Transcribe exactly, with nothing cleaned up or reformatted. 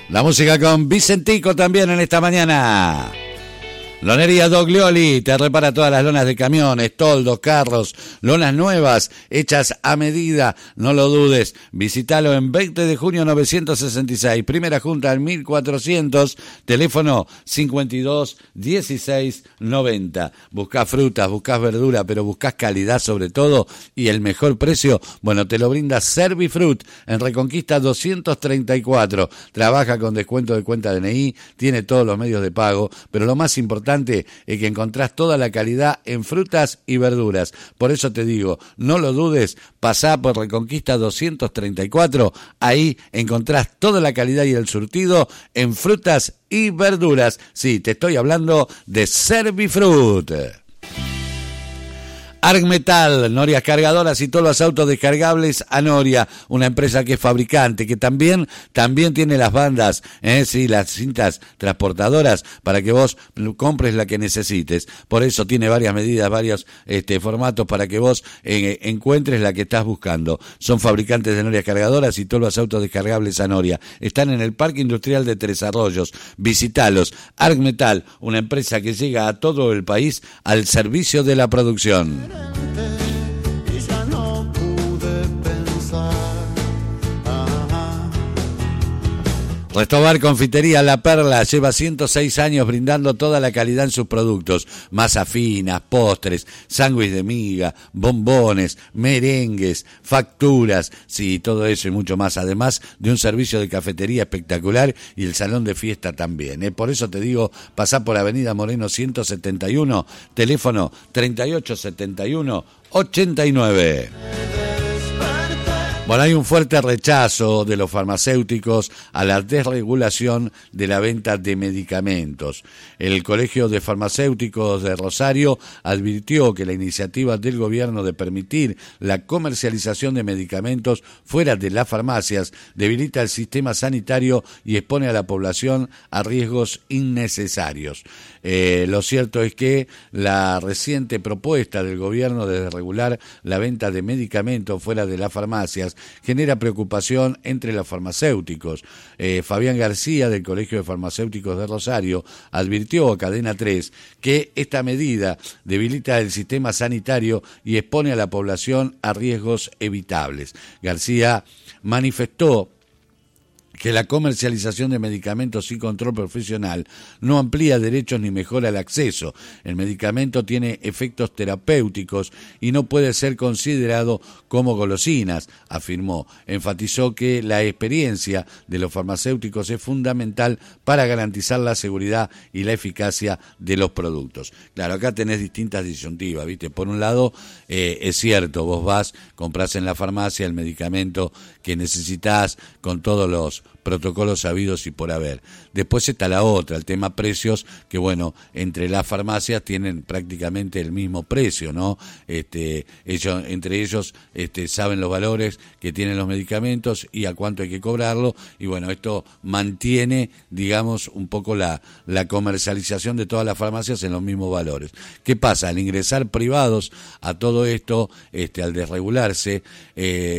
La música con Vicentico también en esta mañana. Lonería Doglioli te repara todas las lonas de camiones, toldos, carros, lonas nuevas, hechas a medida, no lo dudes. Visítalo en veinte de junio novecientos sesenta y seis, primera junta en mil cuatrocientos, teléfono cincuenta y dos dieciséis noventa. Buscás frutas, buscás verdura, pero buscás calidad sobre todo y el mejor precio, bueno, te lo brinda Servifrut en Reconquista doscientos treinta y cuatro. Trabaja con descuento de cuenta D N I, tiene todos los medios de pago, pero lo más importante es que encontrás toda la calidad en frutas y verduras. Por eso te digo, no lo dudes, pasá por Reconquista doscientos treinta y cuatro, ahí encontrás toda la calidad y el surtido en frutas y verduras. Sí, te estoy hablando de Servifrut. Argmetal, Norias cargadoras y todos los autos descargables a Noria, una empresa que es fabricante, que también también tiene las bandas, ¿eh? Sí, las cintas transportadoras para que vos compres la que necesites. Por eso tiene varias medidas, varios este, formatos para que vos eh, encuentres la que estás buscando. Son fabricantes de Norias cargadoras y todos los autos descargables a Noria. Están en el Parque Industrial de Tres Arroyos. Visitalos. Argmetal, una empresa que llega a todo el país al servicio de la producción. Y ya no pude pensar. Ajá. Restobar Confitería La Perla lleva ciento seis años brindando toda la calidad en sus productos. Masa finas, postres, sándwich de miga, bombones, merengues, facturas, sí, todo eso y mucho más. Además de un servicio de cafetería espectacular y el salón de fiesta también. ¿eh? Por eso te digo, pasá por Avenida Moreno ciento setenta y uno, teléfono treinta y ocho setenta y uno ochenta y nueve. Bueno, hay un fuerte rechazo de los farmacéuticos a la desregulación de la venta de medicamentos. El Colegio de Farmacéuticos de Rosario advirtió que la iniciativa del gobierno de permitir la comercialización de medicamentos fuera de las farmacias debilita el sistema sanitario y expone a la población a riesgos innecesarios. Eh, lo cierto es que la reciente propuesta del gobierno de regular la venta de medicamentos fuera de las farmacias genera preocupación entre los farmacéuticos. Eh, Fabián García, del Colegio de Farmacéuticos de Rosario, advirtió a Cadena tres que esta medida debilita el sistema sanitario y expone a la población a riesgos evitables. García manifestó que la comercialización de medicamentos sin control profesional no amplía derechos ni mejora el acceso. El medicamento tiene efectos terapéuticos y no puede ser considerado como golosinas, afirmó. Enfatizó que la experiencia de los farmacéuticos es fundamental para garantizar la seguridad y la eficacia de los productos. Claro, acá tenés distintas disyuntivas, ¿viste? Por un lado, eh, es cierto, vos vas, comprás en la farmacia el medicamento que necesitas con todos los protocolos sabidos y por haber. Después está la otra, el tema precios, que bueno, entre las farmacias tienen prácticamente el mismo precio, ¿no? Este, ellos, entre ellos este, saben los valores que tienen los medicamentos y a cuánto hay que cobrarlo, y bueno, esto mantiene, digamos, un poco la, la comercialización de todas las farmacias en los mismos valores. ¿Qué pasa? Al ingresar privados a todo esto, este, al desregularse, eh,